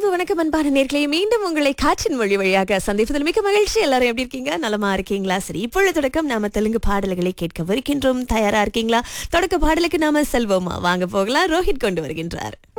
அன்பு வணக்கம் அன்பான நேர்களே, மீண்டும் உங்களை காற்றின் மொழி வழியாக சந்திப்பதில் மிக்க மகிழ்ச்சி. எல்லாரும் எப்படி இருக்கீங்க? நலமா இருக்கீங்களா? சரி, இப்பொழுது தொடக்கம் நாம தெலுங்கு பாடல்களை கேட்க வருகின்றோம். தயாரா இருக்கீங்களா? தொடக்க பாடலுக்கு நாம செல்வோமா? வாங்க போகலாம். ரோஹித் கொண்டு வருகின்றார்.